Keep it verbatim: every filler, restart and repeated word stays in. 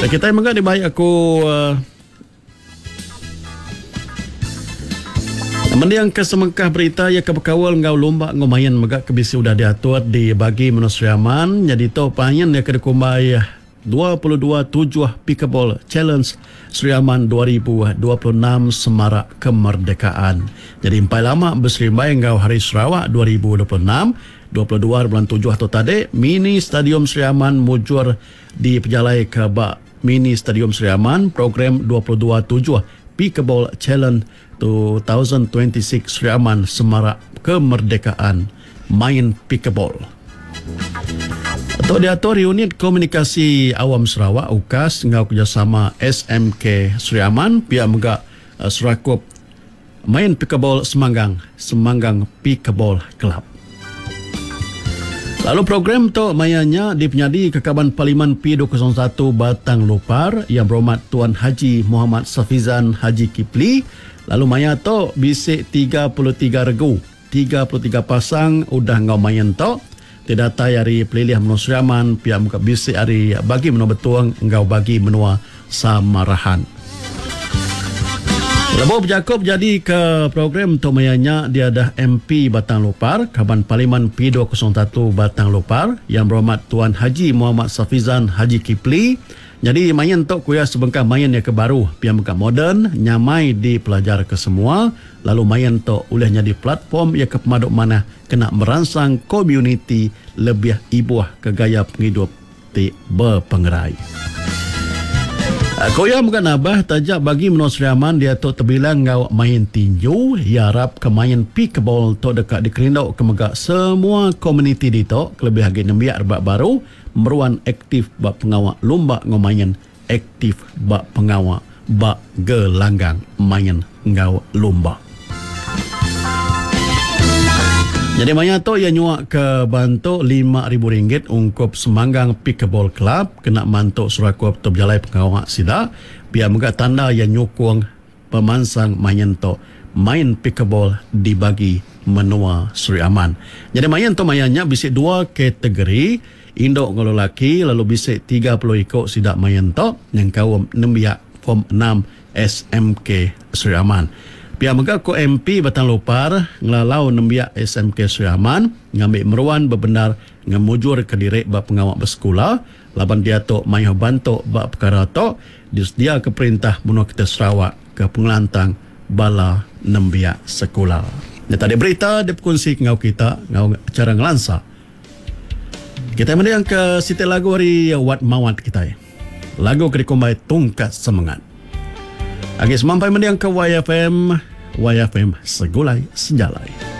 Kita yang mengat baik aku uh, mendiang kesemengkah berita ya kebekawal ngau lomba ngomayan megak kebisi sudah diatur di bagi menusriaman jadi to panyen ya kedekumbai dua puluh dua tujuh Pickleball Challenge Seriaman dua ribu dua puluh enam Semarak Kemerdekaan. Jadi empai lama berserimbai ngau Hari Sarawak dua ribu dua puluh enam dua puluh dua bulan tujuh atau tadi mini Stadium Seriaman mujur di pejalai ke bak mini Stadium Seriaman program dua puluh dua tujuh Pickleball Challenge dua ribu dua puluh enam Seriaman Semarak Kemerdekaan main pickleball. Atau diatur unit komunikasi awam Sarawak U K A S ngau kerjasama S M K Seriaman pihak megak uh, serakup main pickleball Semanggang Semanggang Pickleball Club. Lalu program tu mayanya di penyadi Kekaban Parlimen P dua kosong satu Batang Lopar yang berhormat Tuan Haji Muhammad Safizan Haji Kipli. Lalu maya tu bisik tiga puluh tiga regu, tiga puluh tiga pasang udah ngau mayan tu. Tidak tay hari pelilih menusriaman pihak muka bisik hari bagi menua betuang ngau bagi menua samarahan. Lepas berjakup jadi ke program tu mayanya dia dah M P Batang Lopar, Kaban Parlimen P dua kosong satu Batang Lopar yang berhormat Tuan Haji Muhammad Safizan Haji Kipli. Jadi main tu kuya sebengkah main yang kebaru, pihak muka moden, nyamai di pelajar ke semua. Lalu main tu olehnya di platform yang ke pemaduk mana kena merangsang komuniti lebih ibuah ke gaya penghidup ti berpengerai. Koya bukan abah tajak bagi menusriaman dia tu terbilang ngau main tinju ya harap ke main pickleball tu dekat dikerindau ke megak semua komuniti di tu kelebih lagi nembiak rebak baru meruan aktif bak pengawak lomba ngomayan aktif bak pengawak bak gelanggang main ngau lomba. Jadi banyak tu yang nyuak ke bantu lima ribu ringgit ungkup Semanggang Pickleball Club kena mantuk surakup tu berjalai pengawak sida biar megak tanda yang nyukung pemansang main tu main pickleball dibagi menua Seri Aman. Jadi main tu mainnya bisik dua kategori induk ngolo laki lalu bisik tiga puluh ikut sidak main tu yang kaum nembiak form enam S M K Seri Aman. Pihak megak ko M P Batang Lopar ngelalau nembiak S M K Seri Aman ngambil meruan bebenar ngemujur ke direk bak pengawak bersekolah laban dia tu mayu bantu bak perkara tu disdia ke perintah menua kita Sarawak ke pengelantang bala nembiak sekolah. Ini tadi berita dipekongsi ngau kita ngau cara ngelansa. Kita mendiang ke siti lagu hari Wat Mawat kita. Lagu kedikumbai Tungkat Semangat. Agak semampai mendiang ke Y F M Y F M Segulai Sejalai.